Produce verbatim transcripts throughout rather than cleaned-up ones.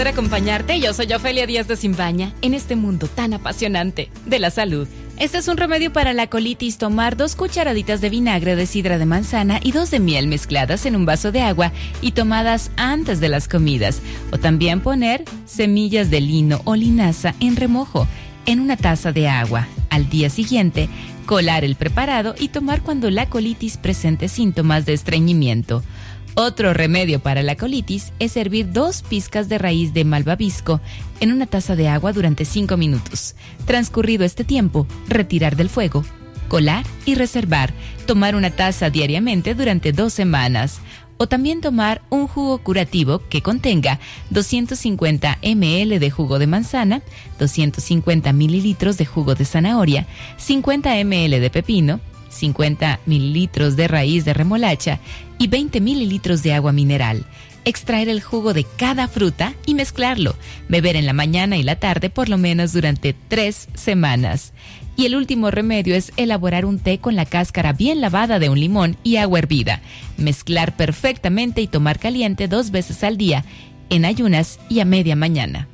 poder acompañarte. Yo soy Ofelia Díaz de Simbaña en este mundo tan apasionante de la salud. Este es un remedio para la colitis: tomar dos cucharaditas de vinagre de sidra de manzana y dos de miel mezcladas en un vaso de agua y tomadas antes de las comidas. O también poner semillas de lino o linaza en remojo en una taza de agua. Al día siguiente, colar el preparado y tomar cuando la colitis presente síntomas de estreñimiento. Otro remedio para la colitis es hervir dos pizcas de raíz de malvavisco en una taza de agua durante cinco minutos. Transcurrido este tiempo, retirar del fuego, colar y reservar. Tomar una taza diariamente durante dos semanas. O también tomar un jugo curativo que contenga doscientos cincuenta mililitros de jugo de manzana, doscientos cincuenta mililitros de jugo de zanahoria, cincuenta mililitros de pepino, cincuenta mililitros de raíz de remolacha y veinte mililitros de agua mineral. Extraer el jugo de cada fruta y mezclarlo. Beber en la mañana y la tarde por lo menos durante tres semanas. Y el último remedio es elaborar un té con la cáscara bien lavada de un limón y agua hervida. Mezclar perfectamente y tomar caliente dos veces al día, en ayunas y a media mañana.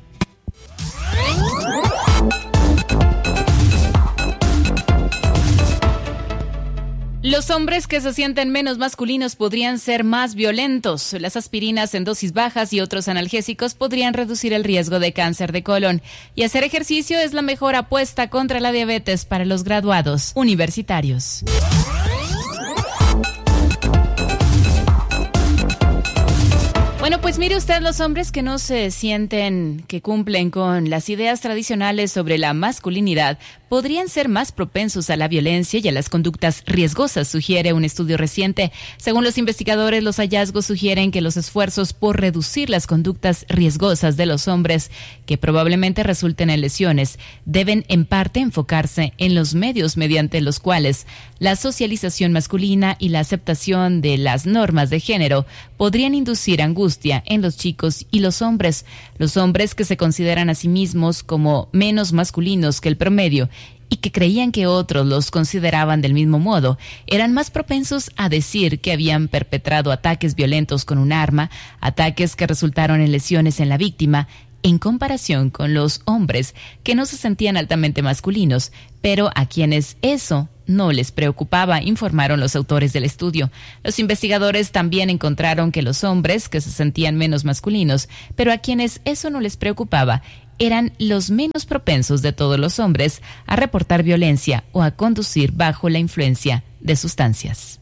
Los hombres que se sienten menos masculinos podrían ser más violentos. Las aspirinas en dosis bajas y otros analgésicos podrían reducir el riesgo de cáncer de colon. Y hacer ejercicio es la mejor apuesta contra la diabetes para los graduados universitarios. Bueno, pues mire usted, los hombres que no se sienten que cumplen con las ideas tradicionales sobre la masculinidad podrían ser más propensos a la violencia y a las conductas riesgosas, sugiere un estudio reciente. Según los investigadores, los hallazgos sugieren que los esfuerzos por reducir las conductas riesgosas de los hombres, que probablemente resulten en lesiones, deben en parte enfocarse en los medios mediante los cuales la socialización masculina y la aceptación de las normas de género podrían inducir angustia en los chicos y los hombres. Los hombres que se consideran a sí mismos como menos masculinos que el promedio y que creían que otros los consideraban del mismo modo, eran más propensos a decir que habían perpetrado ataques violentos con un arma, ataques que resultaron en lesiones en la víctima, en comparación con los hombres que no se sentían altamente masculinos, pero a quienes eso no les preocupaba, informaron los autores del estudio. Los investigadores también encontraron que los hombres que se sentían menos masculinos, pero a quienes eso no les preocupaba, eran los menos propensos de todos los hombres a reportar violencia o a conducir bajo la influencia de sustancias.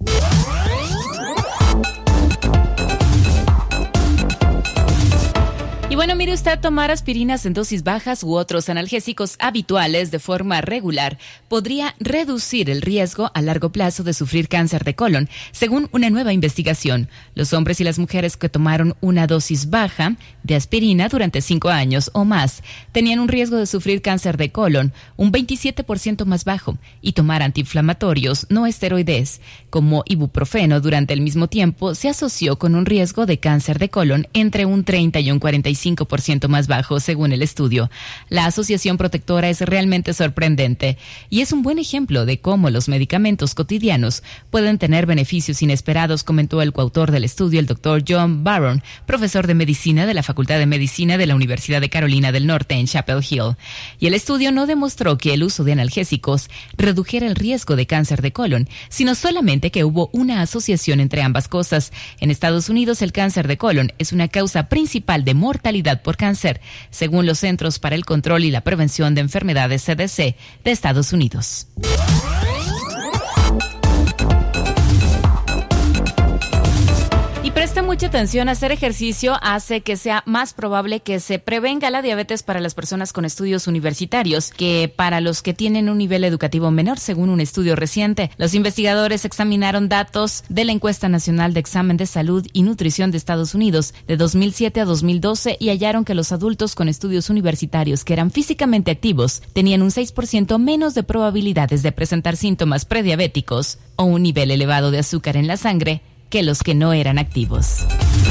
Y bueno, mire usted, tomar aspirinas en dosis bajas u otros analgésicos habituales de forma regular podría reducir el riesgo a largo plazo de sufrir cáncer de colon, según una nueva investigación. Los hombres y las mujeres que tomaron una dosis baja de aspirina durante cinco años o más tenían un riesgo de sufrir cáncer de colon un veintisiete por ciento más bajo, y tomar antiinflamatorios no esteroides como ibuprofeno durante el mismo tiempo se asoció con un riesgo de cáncer de colon entre un treinta y un cuarenta y cinco por ciento más bajo, según el estudio. La asociación protectora es realmente sorprendente y es un buen ejemplo de cómo los medicamentos cotidianos pueden tener beneficios inesperados, comentó el coautor del estudio, el doctor John Barron, profesor de medicina de la Facultad de Medicina de la Universidad de Carolina del Norte en Chapel Hill. Y el estudio no demostró que el uso de analgésicos redujera el riesgo de cáncer de colon, sino solamente que hubo una asociación entre ambas cosas. En Estados Unidos, el cáncer de colon es una causa principal de mortalidad por cáncer, según los Centros para el Control y la Prevención de Enfermedades C D C de Estados Unidos. Y presta mucha atención, hacer ejercicio hace que sea más probable que se prevenga la diabetes para las personas con estudios universitarios que para los que tienen un nivel educativo menor, según un estudio reciente. Los investigadores examinaron datos de la Encuesta Nacional de Examen de Salud y Nutrición de Estados Unidos de dos mil siete a dos mil doce y hallaron que los adultos con estudios universitarios que eran físicamente activos tenían un seis por ciento menos de probabilidades de presentar síntomas prediabéticos o un nivel elevado de azúcar en la sangre que los que no eran activos.